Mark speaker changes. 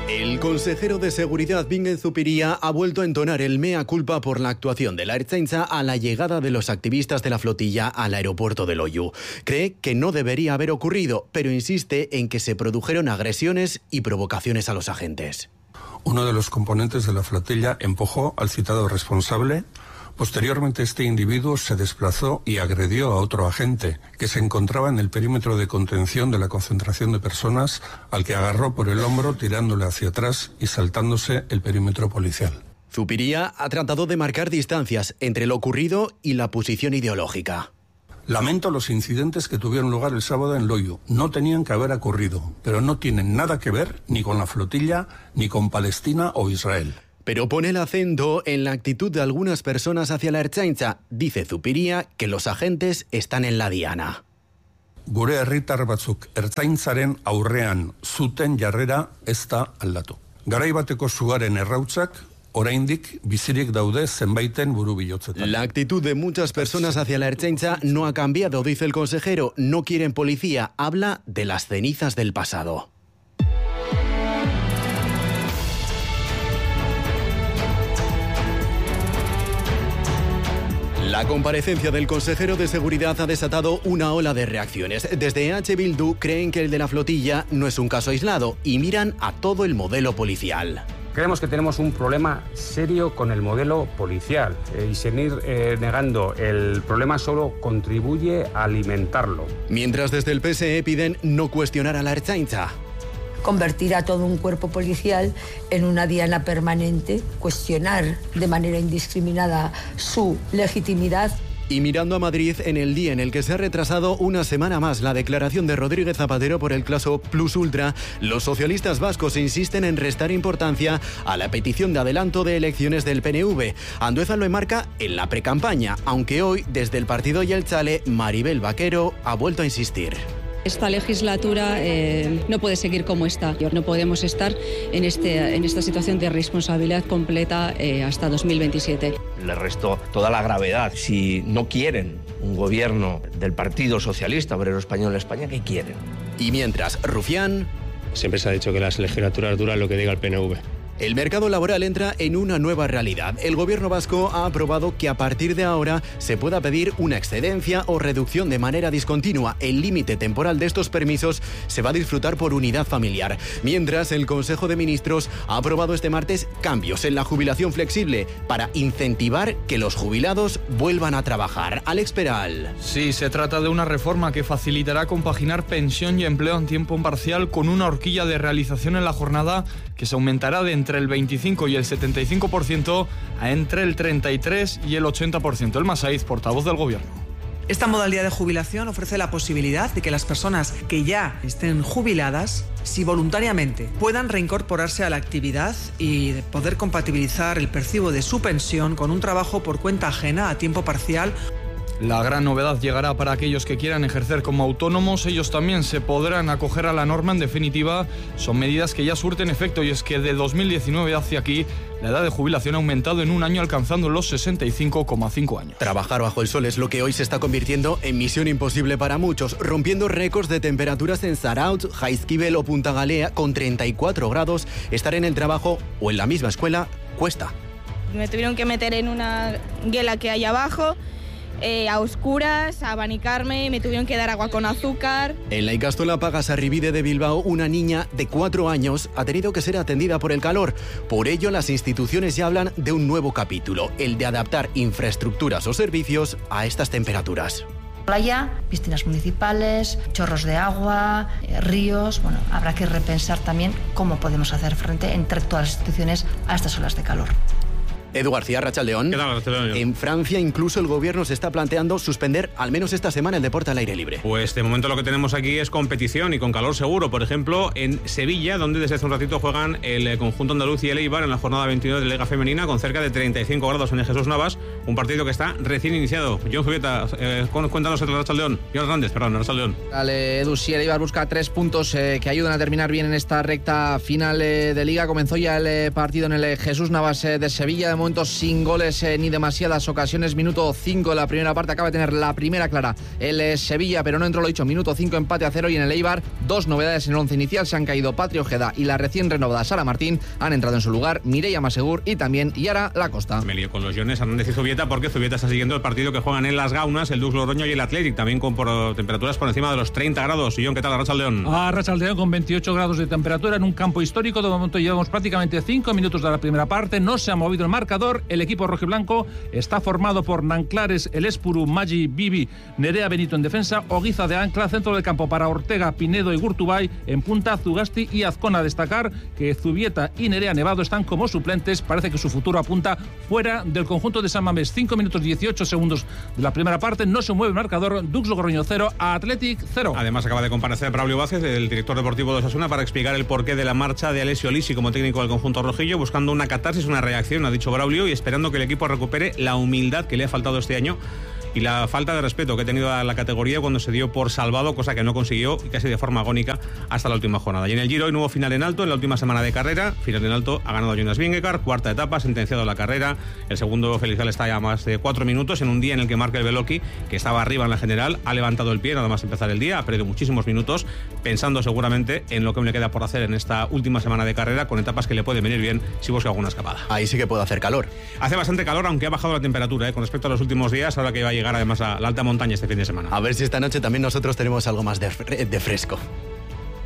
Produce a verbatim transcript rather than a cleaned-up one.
Speaker 1: El consejero de Seguridad, Bingen Zupiria, ha vuelto a entonar el mea culpa por la actuación de la Ertzaintza a la llegada de los activistas de la flotilla al aeropuerto de Loiu. Cree que no debería haber ocurrido, pero insiste en que se produjeron agresiones y provocaciones a los agentes.
Speaker 2: Uno de los componentes de la flotilla empujó al citado responsable. Posteriormente, este individuo se desplazó y agredió a otro agente que se encontraba en el perímetro de contención de la concentración de personas, al que agarró por el hombro tirándole hacia atrás y saltándose el perímetro policial.
Speaker 1: Zupiria ha tratado de marcar distancias entre lo ocurrido y la posición ideológica.
Speaker 2: Lamento los incidentes que tuvieron lugar el sábado en Loiu. No tenían que haber ocurrido, pero no tienen nada que ver ni con la flotilla, ni con Palestina o Israel.
Speaker 1: Pero pone el acento en la actitud de algunas personas hacia la Ertzaintza. Dice Zupiria que los agentes están en la diana.
Speaker 2: Gure herritar batzuk Ertzaintzaren aurrean zuten jarrera ez da aldatu. Garai bateko sugaren errautzak oraindik bizirik daude zenbaiten burubilotzetan.
Speaker 1: La actitud de muchas personas hacia la Ertzaintza no ha cambiado, dice el consejero. No quieren policía, habla de las cenizas del pasado. La comparecencia del consejero de Seguridad ha desatado una ola de reacciones. Desde E H Bildu creen que el de la flotilla no es un caso aislado y miran a todo el modelo policial.
Speaker 3: Creemos que tenemos un problema serio con el modelo policial eh, y seguir eh, negando el problema solo contribuye a alimentarlo.
Speaker 1: Mientras desde el P S E piden no cuestionar a la Ertzaintza.
Speaker 4: Convertir a todo un cuerpo policial en una diana permanente, cuestionar de manera indiscriminada su legitimidad.
Speaker 1: Y mirando a Madrid, en el día en el que se ha retrasado una semana más la declaración de Rodríguez Zapatero por el caso Plus Ultra, los socialistas vascos insisten en restar importancia a la petición de adelanto de elecciones del P N V. Andueza lo enmarca en la precampaña, aunque hoy, desde el partido Jeltzale, Maribel Vaquero ha vuelto a insistir.
Speaker 5: Esta legislatura eh, no puede seguir como está. No podemos estar en, este, en esta situación de responsabilidad completa eh, hasta dos mil veintisiete.
Speaker 6: Le resto toda la gravedad. Si no quieren un gobierno del Partido Socialista Obrero Español en España, ¿qué quieren?
Speaker 1: Y mientras, Rufián...
Speaker 7: Siempre se ha dicho que las legislaturas duran lo que diga el P N V.
Speaker 1: El mercado laboral entra en una nueva realidad. El gobierno vasco ha aprobado que a partir de ahora se pueda pedir una excedencia o reducción de manera discontinua. El límite temporal de estos permisos se va a disfrutar por unidad familiar. Mientras, el Consejo de Ministros ha aprobado este martes cambios en la jubilación flexible para incentivar que los jubilados vuelvan a trabajar. Alex Peral.
Speaker 8: Sí, se trata de una reforma que facilitará compaginar pensión y empleo en tiempo parcial con una horquilla de realización en la jornada que se aumentará de entre el veinticinco y el setenta y cinco por ciento a entre el treinta y tres y el ochenta por ciento. El Masaiz, portavoz del Gobierno.
Speaker 9: Esta modalidad de jubilación ofrece la posibilidad de que las personas que ya estén jubiladas, si voluntariamente, puedan reincorporarse a la actividad y de poder compatibilizar el percibo de su pensión con un trabajo por cuenta ajena a tiempo parcial.
Speaker 8: La gran novedad llegará para aquellos que quieran ejercer como autónomos. Ellos también se podrán acoger a la norma. En definitiva, son medidas que ya surten efecto, y es que de dos mil diecinueve hacia aquí la edad de jubilación ha aumentado en un año, alcanzando los sesenta y cinco coma cinco años.
Speaker 1: Trabajar bajo el sol es lo que hoy se está convirtiendo en misión imposible para muchos, rompiendo récords de temperaturas en Zarautz, Jaizkibel o Punta Galea con treinta y cuatro grados. Estar en el trabajo o en la misma escuela cuesta.
Speaker 10: Me tuvieron que meter en una guela que hay abajo, Eh, a oscuras, a abanicarme, me tuvieron que dar agua con azúcar.
Speaker 1: En la Ikastola Pagasarribide de Bilbao, una niña de cuatro años ha tenido que ser atendida por el calor. Por ello, las instituciones ya hablan de un nuevo capítulo, el de adaptar infraestructuras o servicios a estas temperaturas.
Speaker 11: Playa, piscinas municipales, chorros de agua, eh, ríos. Bueno, habrá que repensar también cómo podemos hacer frente entre todas las instituciones a estas olas de calor.
Speaker 1: Edu García, Rachaldeón.
Speaker 12: ¿Qué tal, Rachaldeón?
Speaker 1: En Francia incluso el gobierno se está planteando suspender al menos esta semana el deporte al aire libre.
Speaker 12: Pues de momento lo que tenemos aquí es competición y con calor seguro. Por ejemplo, en Sevilla, donde desde hace un ratito juegan el conjunto andaluz y el Eibar en la jornada veintinueve de Liga Femenina, con cerca de treinta y cinco grados en el Jesús Navas. un partido que está recién iniciado. John Zubieta, eh, cuéntanos el Arratsaldeon. John Hernández, perdón, Arratsaldeon.
Speaker 13: Dale, Edu, sí, el Eibar busca tres puntos eh, que ayudan a terminar bien en esta recta final eh, de Liga. Comenzó ya el eh, partido en el eh, Jesús Navas eh, de Sevilla, de momento sin goles eh, ni demasiadas ocasiones. Minuto cinco de la primera parte, acaba de tener la primera clara el eh, Sevilla, pero no entró, lo dicho, minuto cinco, empate a cero. Y en el Eibar, dos novedades en el once inicial, se han caído Patri Ojeda y la recién renovada Sara Martín. Han entrado en su lugar Mireia Masegur y también Yara Lacosta.
Speaker 12: Me lío con los Jones, Hernández y Zubieta, porque Zubieta está siguiendo el partido que juegan en Las Gaunas, el Dux Logroño y el Athletic, también con por, temperaturas por encima de los treinta grados. Y John, ¿qué tal, Arratsaldeon?
Speaker 14: Arratsaldeon con veintiocho grados de temperatura en un campo histórico. De momento llevamos prácticamente cinco minutos de la primera parte, no se ha movido el marcador. El equipo rojiblanco está formado por Nanclares, El Espuru, Maggi, Bibi, Nerea Benito en defensa, Oguiza de ancla, centro del campo para Ortega, Pinedo y Gurtubay, en punta Zugasti y Azcona. Destacar que Zubieta y Nerea Nevado están como suplentes, parece que su futuro apunta fuera del conjunto de San Mamés. cinco minutos dieciocho segundos de la primera parte, no se mueve el marcador. Dux Logroño cero, Athletic cero.
Speaker 12: Además acaba de comparecer Braulio Vázquez, el director deportivo de Osasuna, para explicar el porqué de la marcha de Alessio Lisi como técnico del conjunto rojillo, buscando una catarsis, una reacción, ha dicho Braulio, y esperando que el equipo recupere la humildad que le ha faltado este año y la falta de respeto que ha tenido a la categoría cuando se dio por salvado, cosa que no consiguió y casi de forma agónica hasta la última jornada. Y en el Giro, hoy nuevo final en alto en la última semana de carrera. Final en alto ha ganado Jonas Vingegaard, cuarta etapa, sentenciado la carrera. El segundo Felicial está ya a más de cuatro minutos en un día en el que Marc El Beloki, que estaba arriba en la general, ha levantado el pie nada más empezar el día, ha perdido muchísimos minutos, pensando seguramente en lo que le queda por hacer en esta última semana de carrera, con etapas que le pueden venir bien si busca alguna escapada.
Speaker 1: Ahí sí que puede hacer calor.
Speaker 12: Hace bastante calor, aunque ha bajado la temperatura ¿eh? con respecto a los últimos días, ahora que va a llegar además a la alta montaña este fin de semana.
Speaker 1: A ver si esta noche también nosotros tenemos algo más de, de fresco.